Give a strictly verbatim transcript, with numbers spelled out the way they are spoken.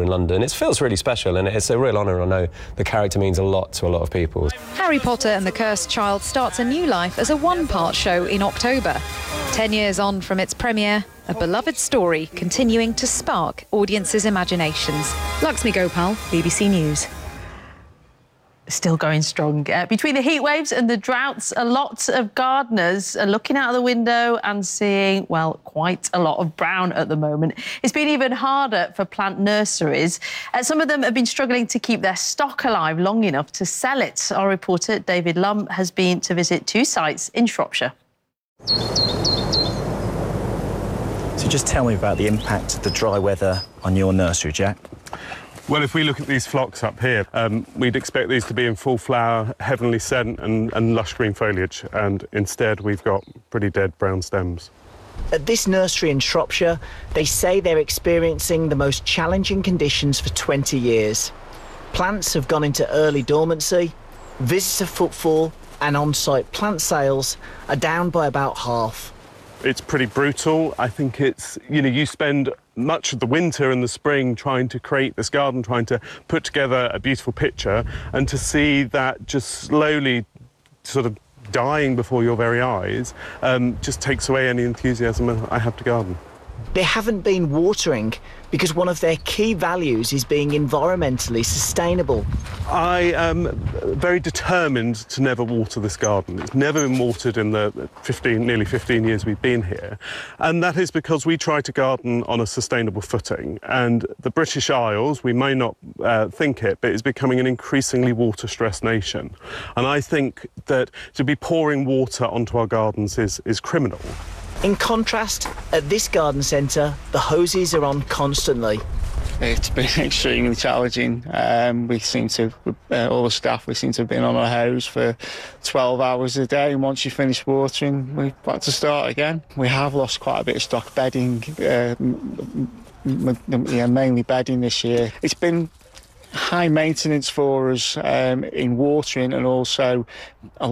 in London. It feels really special, and it's a real honour. I know the character means a lot to a lot of people. Harry Potter and the Cursed Child starts a new life as a one-part show in October. Ten years on from its premiere, a beloved story continuing to spark audiences' imaginations. Lakshmi Gopal, B B C News. Still going strong. Uh, between the heat waves and the droughts, a lot of gardeners are looking out of the window and seeing, well, quite a lot of brown at the moment. It's been even harder for plant nurseries. Uh, some of them have been struggling to keep their stock alive long enough to sell it. Our reporter, David Lumb, has been to visit two sites in Shropshire. So just tell me about the impact of the dry weather on your nursery, Jack. Well, if we look at these phlox up here, um, we'd expect these to be in full flower, heavenly scent and, and lush green foliage, and instead we've got pretty dead brown stems. At this nursery in Shropshire, they say they're experiencing the most challenging conditions for twenty years. Plants have gone into early dormancy, visitor footfall and on-site plant sales are down by about half. It's pretty brutal. I think it's, you know, you spend much of the winter and the spring trying to create this garden, trying to put together a beautiful picture, and to see that just slowly sort of dying before your very eyes um, just takes away any enthusiasm I have to garden. They haven't been watering because one of their key values is being environmentally sustainable. I am very determined to never water this garden. It's never been watered in the fifteen, nearly fifteen years we've been here. And that is because we try to garden on a sustainable footing. And the British Isles, we may not uh, think it, but it's becoming an increasingly water-stressed nation. And I think that to be pouring water onto our gardens is, is criminal. In contrast, at this garden centre, the hoses are on constantly. It's been extremely challenging. Um, we seem to, uh, all the staff, we seem to have been on a hose for twelve hours a day, and once you finish watering, we've got to start again. We have lost quite a bit of stock bedding, uh, yeah, mainly bedding this year. It's been high maintenance for us um, in watering, and also a